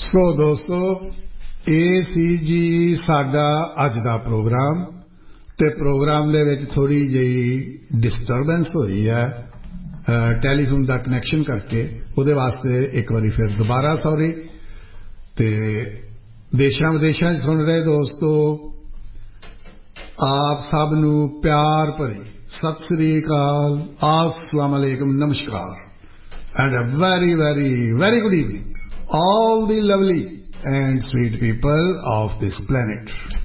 ਸੋ ਦੋਸਤੋ ਇਹ ਸੀ ਜੀ ਸਾਡਾ ਅੱਜ ਦਾ ਪ੍ਰੋਗਰਾਮ ਤੇ ਪ੍ਰੋਗਰਾਮ ਦੇ ਵਿੱਚ ਥੋੜੀ ਜਿਹੀ ਡਿਸਟਰਬੈਂਸ ਹੋਈ ਹੈ ਟੈਲੀਫੋਨ ਦਾ ਕਨੈਕਸ਼ਨ ਕਰਕੇ ਉਹਦੇ ਵਾਸਤੇ ਇੱਕ ਵਾਰੀ ਫਿਰ ਦੁਬਾਰਾ ਸੌਰੀ ਤੇ ਦੇਸ਼ਾਂ ਵਿਦੇਸ਼ਾਂ 'ਚ ਸੁਣ ਰਹੇ ਦੋਸਤੋ ਆਪ ਸਭ ਨੂੰ ਪਿਆਰ ਭਰੀ ਸਤਿ ਸ੍ਰੀ ਅਕਾਲ अस्सलाम वालेकुम नमस्कार and a very very very good evening all the lovely and sweet people of this planet